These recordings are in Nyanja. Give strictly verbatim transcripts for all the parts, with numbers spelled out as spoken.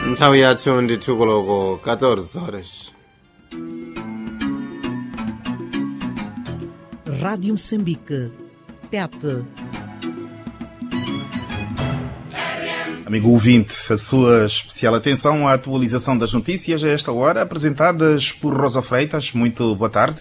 nthawi yathu ndi thukuloko catorze horas. Rádio Moçambique, Tete. Amigo ouvinte, a sua especial atenção à atualização das notícias a esta hora, apresentadas por Rosa Freitas. Muito boa tarde.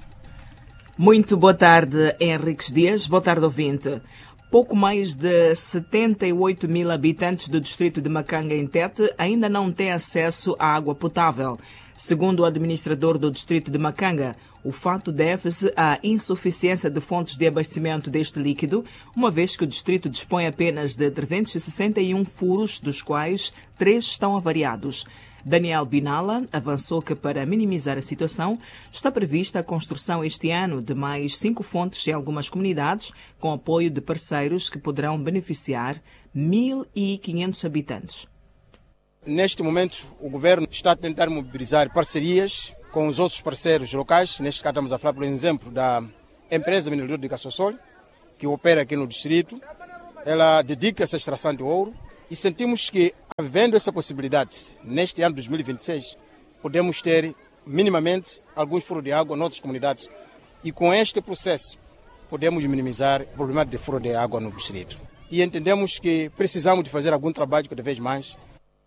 Muito boa tarde, Henriques Dias. Boa tarde, ouvinte. Pouco mais de setenta e oito mil habitantes do distrito de Macanga, em Tete, ainda não têm acesso à água potável. Segundo o administrador do distrito de Macanga, o fato deve-se à insuficiência de fontes de abastecimento deste líquido, uma vez que o distrito dispõe apenas de trezentos e sessenta e um furos, dos quais três estão avariados. Daniel Binala avançou que, para minimizar a situação, está prevista a construção este ano de mais cinco fontes em algumas comunidades, com apoio de parceiros que poderão beneficiar mil e quinhentos habitantes. Neste momento, o governo está a tentar mobilizar parcerias com os outros parceiros locais. Neste caso, estamos a falar, por exemplo, da empresa mineradora de Caçossol, que opera aqui no distrito. Ela dedica-se à extração de ouro e sentimos que, havendo essa possibilidade, neste ano de dois mil e vinte e seis, podemos ter minimamente alguns furos de água em outras comunidades. E com este processo, podemos minimizar o problema de furo de água no distrito. E entendemos que precisamos de fazer algum trabalho cada vez mais.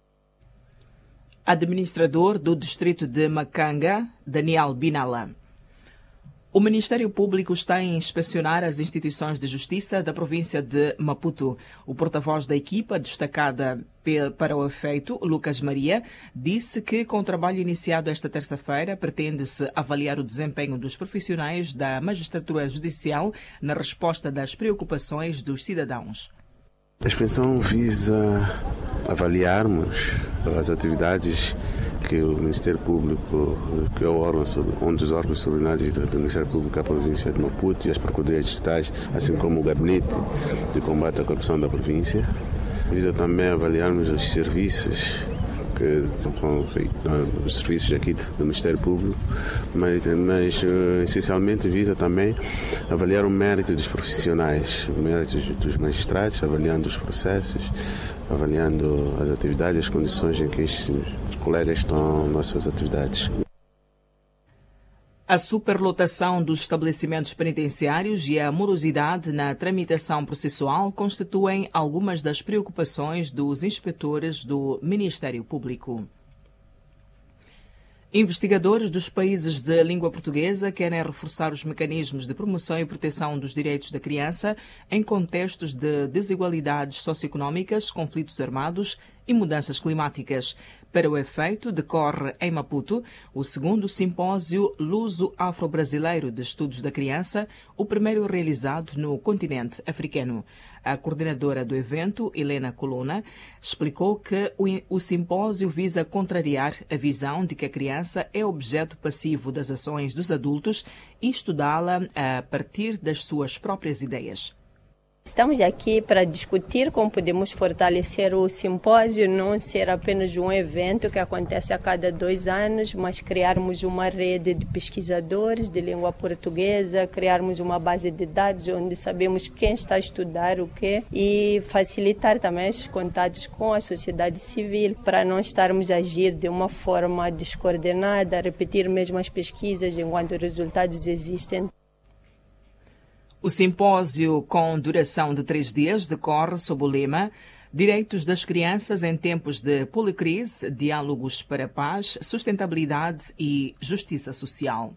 Administrador do distrito de Macanga, Daniel Binala. O Ministério Público está a inspecionar as instituições de justiça da província de Maputo. O porta-voz da equipa, destacada para o efeito, Lucas Maria, disse que, com o trabalho iniciado esta terça-feira, pretende-se avaliar o desempenho dos profissionais da magistratura judicial na resposta das preocupações dos cidadãos. A inspeção visa avaliarmos as atividades que o Ministério Público, que é o órgão, um dos órgãos subordinados do Ministério Público da província de Maputo, e as procuradorias distritais, assim como o Gabinete de Combate à Corrupção da província. Visa também avaliarmos os serviços, que são os serviços aqui do Ministério Público, mas, mas essencialmente visa também avaliar o mérito dos profissionais, o mérito dos magistrados, avaliando os processos, avaliando as atividades, as condições em que estes colegas estão nas suas atividades. A superlotação dos estabelecimentos penitenciários e a morosidade na tramitação processual constituem algumas das preocupações dos inspetores do Ministério Público. Investigadores dos países de língua portuguesa querem reforçar os mecanismos de promoção e proteção dos direitos da criança em contextos de desigualdades socioeconómicas, conflitos armados e mudanças climáticas. Para o efeito, decorre em Maputo o segundo simpósio luso-afro-brasileiro de estudos da criança, o primeiro realizado no continente africano. A coordenadora do evento, Helena Colonna, explicou que o, o simpósio visa contrariar a visão de que a criança é objeto passivo das ações dos adultos e estudá-la a partir das suas próprias ideias. Estamos aqui para discutir como podemos fortalecer o simpósio, não ser apenas um evento que acontece a cada dois anos, mas criarmos uma rede de pesquisadores de língua portuguesa, criarmos uma base de dados onde sabemos quem está a estudar o quê e facilitar também os contatos com a sociedade civil para não estarmos a agir de uma forma descoordenada, repetir mesmo as pesquisas enquanto os resultados existem. O simpósio, com duração de três dias, decorre sob o lema Direitos das Crianças em Tempos de Policrise, Diálogos para a Paz, Sustentabilidade e Justiça Social.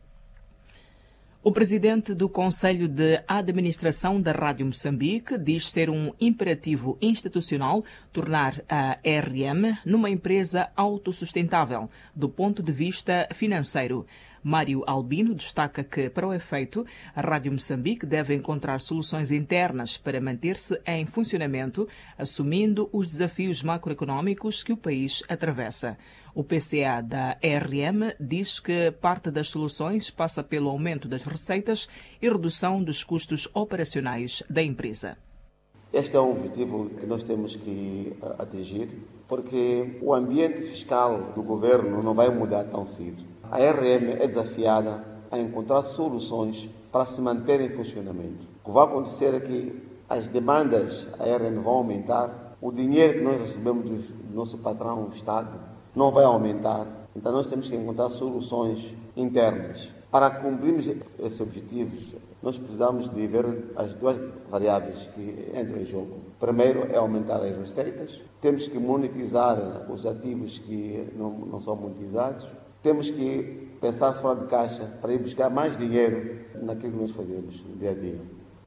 O presidente do Conselho de Administração da Rádio Moçambique diz ser um imperativo institucional tornar a R M numa empresa autossustentável, do ponto de vista financeiro. Mário Albino destaca que, para o efeito, a Rádio Moçambique deve encontrar soluções internas para manter-se em funcionamento, assumindo os desafios macroeconómicos que o país atravessa. O P C A da R M diz que parte das soluções passa pelo aumento das receitas e redução dos custos operacionais da empresa. Este é um objetivo que nós temos que atingir, porque o ambiente fiscal do governo não vai mudar tão cedo. A R M é desafiada a encontrar soluções para se manter em funcionamento. O que vai acontecer é que as demandas da R M vão aumentar o dinheiro que nós recebemos do, do nosso patrão, o Estado, não vai aumentar. Então nós temos que encontrar soluções internas. Para cumprirmos esses objetivos, nós precisamos de ver as duas variáveis que entram em jogo. Primeiro é aumentar as receitas. Temos que monetizar os ativos que não, não são monetizados. Temos que pensar fora de caixa para ir buscar mais dinheiro naquilo que nós fazemos no dia a dia.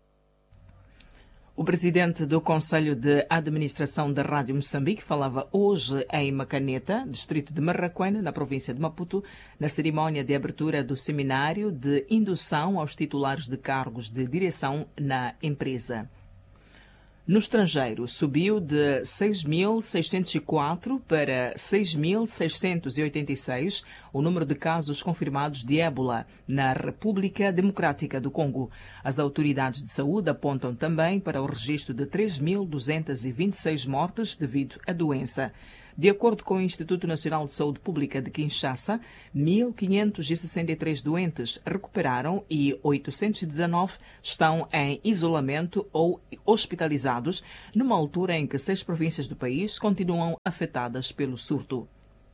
O presidente do Conselho de Administração da Rádio Moçambique falava hoje em Macaneta, distrito de Marraquena, na província de Maputo, na cerimónia de abertura do seminário de indução aos titulares de cargos de direção na empresa. No estrangeiro, subiu de seis mil seiscentos e quatro para seis mil seiscentos e oitenta e seis o número de casos confirmados de ébola na República Democrática do Congo. As autoridades de saúde apontam também para o registro de três mil duzentas e vinte e seis mortes devido à doença. De acordo com o Instituto Nacional de Saúde Pública de Kinshasa, mil quinhentos e sessenta e três doentes recuperaram e oitocentos e dezanove estão em isolamento ou hospitalizados, numa altura em que seis províncias do país continuam afetadas pelo surto.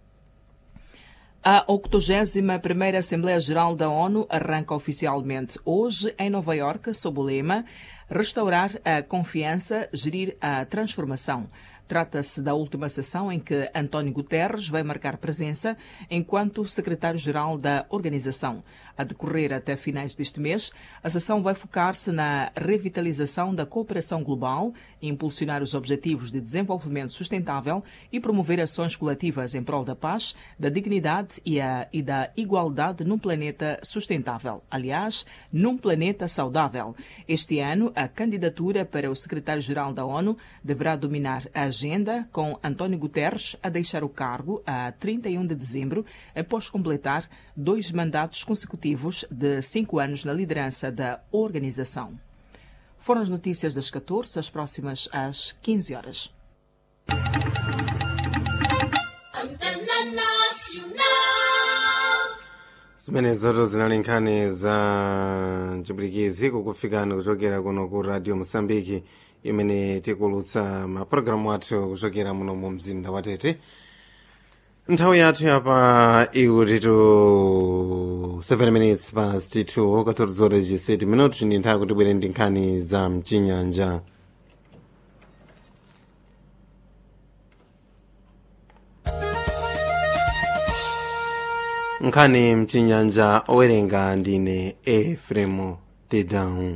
A octogésima primeira Assembleia Geral da ONU arranca oficialmente hoje em Nova Iorque sob o lema Restaurar a confiança, gerir a transformação. Trata-se da última sessão em que António Guterres vai marcar presença enquanto secretário-geral da organização. A decorrer até finais deste mês, a sessão vai focar-se na revitalização da cooperação global, impulsionar os objetivos de desenvolvimento sustentável e promover ações coletivas em prol da paz, da dignidade e, a, e da igualdade num planeta sustentável. Aliás, num planeta saudável. Este ano, a candidatura para o secretário-geral da ONU deverá dominar a agenda, com António Guterres a deixar o cargo a trinta e um de dezembro, após completar dois mandatos consecutivos de cinco anos na liderança da organização. Foram as notícias das catorze, as próximas às quinze horas. zimene zoto zinalinkhani za chipwitikizi kukufikani kuchokera kuno ku radio Moçambique imene tikulutsa mapulogalamu athu kuchokera muno mu mzinda wa Tete. Nthawi yathu yapa ikutitu seven minutes past two, catorze horas e sete minutos, ndi nthawi kuti bwere ndi nkhani za mchinyanja. Nkhani mchinyanja owerenga ndine Efremo Tedown.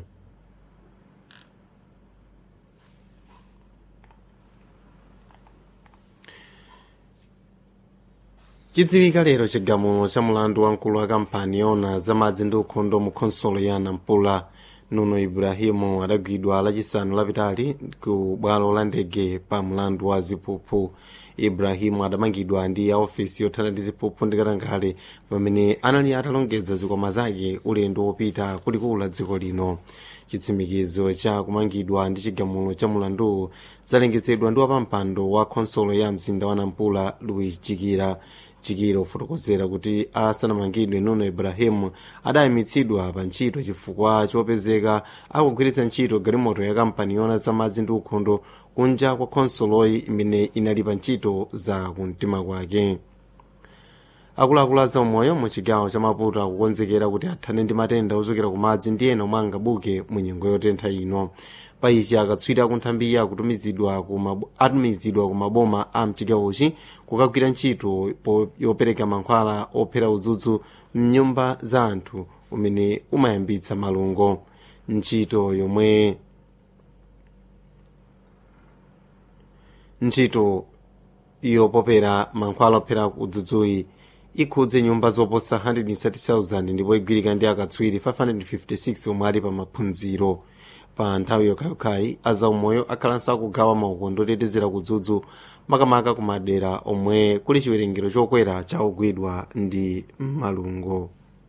chidziwika lero chigamulo cha mulandu wamkulu wa kampani yona zamadzi ndi ukhondo mu khonsolo ya Nampula. Nuno Ibrahimu adagwidwa lachisanu lapitali ku bwalo la ndege pa mulandu wa ziphuphu. Ibrahimu adamangidwa ndi a ofisi yothana ndi ziphuphu ndi katangale pamene anali atalongedza zikwama zake ulendo wopita kulikulu la dziko lino. Chitsimikizo cha kumangidwa ndi chigamulo cha mulandu zalengezedwa ndi wapampando wa khonsolo ya mzinda wa Nampula Luis Chikira. Chikira ufotokozera kuti asanamangidwe Nuno Ibrahimu adayimitsidwa pa ntchito chifukwa chopezeka akugwiritsa ntchito galimoto ya kampani yona zamadzi ndi ukhondo kunja kwa khonsoloyi imene inali pa ntchito za kumtima kwake. Akuluakulu a zaumoyo mu chigawo cha Maputo akukonzekera kuti athane ndi matenda ochokera ku madzi ndi ena omwe angabuke mu nyengo yotentha ino. Paichi akatswiri akunthambi akutumizidwa atumizidwa ku maboma a mchigawochi kukagwira ntchito yopereka mankhwala ophera udzudzu mnyumba za anthu umene umayambitsa malungo. Ntchito yomwe ntchito yopopera mankhwala ophera udzudzuyi ikhudze nyumba zoposa one hundred thirty thousand ndipo igwirika ndi akatswiri five hundred fifty-six omwe ali pa maphunziro. Pa nthawi yokhayokhayi azaumoyo akhalanso akugawa maukondo otetezera kudzudzu makamaka kumadera omwe kuli chiwerengero chokwera cha ogwidwa ndi malungo.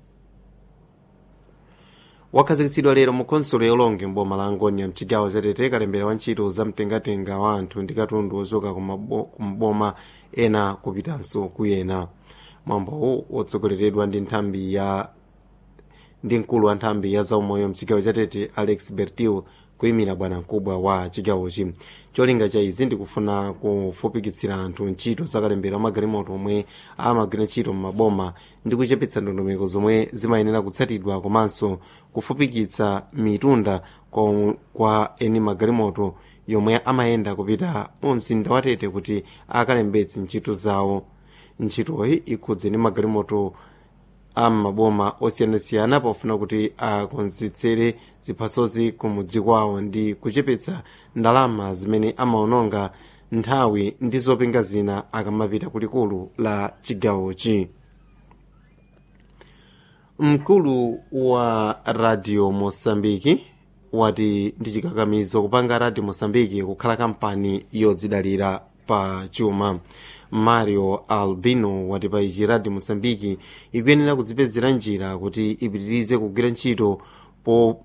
Wakhazikitsidwa lero mu khonsolo yolonge mboma la Angonia mchigawo cha Tete kalembera wa ntchito za mtengatenga wa anthu ndi katundu ochoka ku maboma ena kupitanso kuyena. Mwambowu wotsogoleredwa ndi nthambi ya ndi mkulu wa nthambi ya zaumoyo mchigawo cha Tete Alex Bertil kuyimira bwanamkubwa wa chigawochi. Cholinga cha izi ndikufuna kufupikitsira anthu ntchito zakalembera magalimoto omwe amagwira ntchito m'maboma ndi kuchepetsa ndondomeko zomwe zimayenera kutsatidwa, komanso kufupikitsa mitunda kwa, kwa eni magalimoto yomwe amayenda kupita mu mzinda wa Tete kuti akalembetse ntchito zawo. Ntchitoyi ikhudze ndi magalimoto am'maboma osiyanasiyana pofuna kuti akonzetsere ziphasozi kumudzi kwawo ndi kuchepetsa ndalama zimene amaononga nthawi ndi zopinga zina akamapita kulikulu la chigawochi. Mkulu wa Radio Mosambiki wati ndi chikakamizo kupanga Radio Mosambiki kukhala kampani yodzidalira pa chuma. Mario Albino wati pa ichi Radio Mosambiki ikuyenera kudzipezera njira kuti ipitirize kugwira ntchito po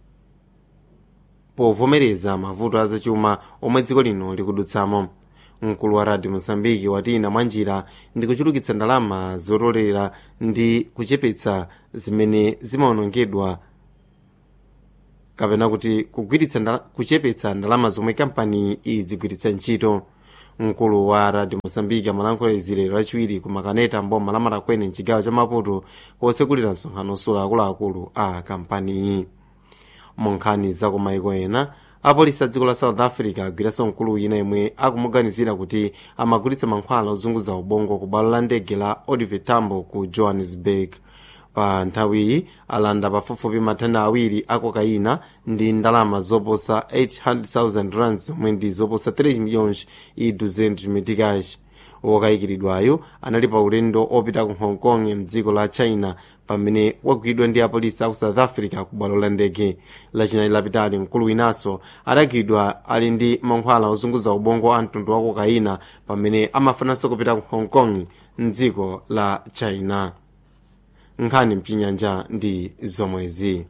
povomereza mavuto azachuma omwe dziko lino likudutsamo. Mkulu wa Radio Mosambiki wati ina mwa njira ndi kuchulukitsa ndalama zotolera ndi kuchepetsa zimene zimaonongedwa kapena kuti kugwiritsa ndala, kuchepetsa ndalama zomwe kampani idzigwiritsa ntchito. Mkulu wa Radio Mosambiki amalankhula izi lero lachiwiri ku Makaneta mboma la Marakwene mchigawo cha Maputo potsekulira msonkhano osula akuluakulu a kampaniyi. Monkhani za kumaiko ena, apolisi a dziko la South Africa agwiranso mkulu ina yemwe akumuganizira kuti amagulitsa mankhwala ozunguza ubongo ku bwalo la ndege la Oliver Tambo ku Johannesburg. Pa nthawiyi alanda pafupifupi matani awiri a kokaina ndi ndalama zoposa eight hundred thousand rands zomwe ndi zoposa three milhões e duzentos meticais. Wokayikiridwayo anali pa ulendo opita ku Hong Kong mdziko la China pamene wagwidwa ndi apolisi a ku South Africa ku bwalo la ndege. Lachinayi lapitali mkulu winanso adagwidwa ali ndi mankhwala ozunguza ubongo a mtundu wa kokaina pamene amafananso kupita ku Hong Kong mdziko la China. Nkhani mchinyanja ndi zomwezi.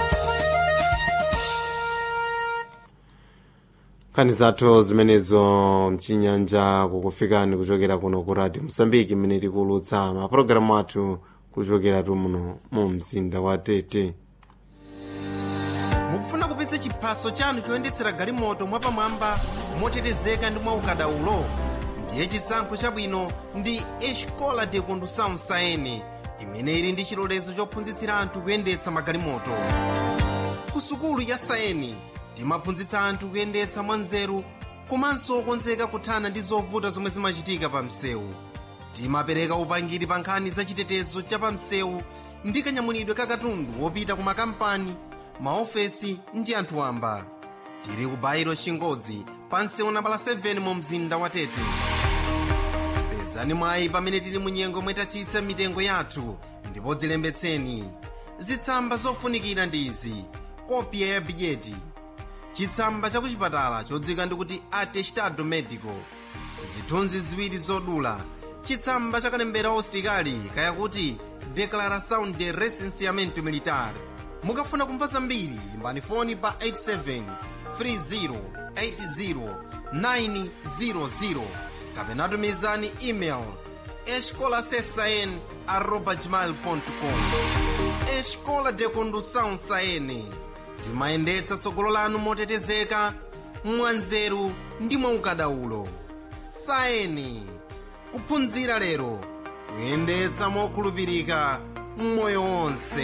Nkhani zathu zimenezo mchinyanja kukufikani kuchokera kuno ku Radio Mosambiki mmene tikulutsa mapulogalamu athu kuchokera muno mu mzinda wa Tete. Mukufuna kupitsa chiphaso chanu choyendetsera galimoto mwapamwamba motetezeka ndi mwaukadaulo? Ndiye chisankho chabwino ndi Escola de Condução Saene, imene ili ndi chilolezo chophunzitsira anthu kuyendetsa magalimoto. Ku sukulu ya Saeni timaphunzitsa anthu kuyendetsa mwanzeru komanso okonzeka kuthana ndi zovuta zomwe zimachitika pa msewu. Timapereka upangiri pa nkhani za chitetezo cha pa msewu ndi kanyamulidwe ka katundu wopita ku makampani, maofesi ndi anthu wamba. Tili ku Bairo Chingodzi pa msewu nambala seven mu mzinda wa Tete. Pezani mwayi pamene tili mu nyengo mwetatsitsa mitengo yathu ndipo dzilembetseni. Zitsamba zofunikira ndi izi: kopya ya bijeti, chitsamba cha kuchipatala chodzika ndikuti atestado medico, zithunzi ziwiri zodula, chitsamba cha kalembera ositikali kaya kuti declaração de recenseamento militar. Mukafuna kumva zambiri imbani foni pa eight seven three zero eight zero nine zero zero kapena tumizani email escolasesn arroba gmail ponto com. Escola de Condução Saene, timayendetsa tsogolo lanu motetezeka, mwanzeru ndi mwaukadaulo. Saeni, kuphunzira lero, kuyendetsa mokhulupirika mmoyo wonse.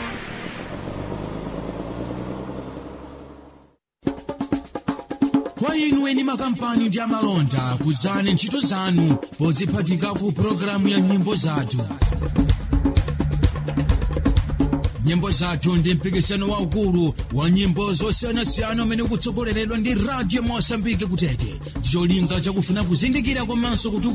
Kwa inu eni makampani ndi amalonda kuzani ntchito zanu podziphatika ku programu ya nyimbo zathu. Nyimbo zathu ndi mpikisano waukulu wa nyimbo zosiyanasiyana umene ukutsogoleredwa ndi Radio Mosambiki kutete. Ndicholinga chakufuna kuzindikira komanso kuti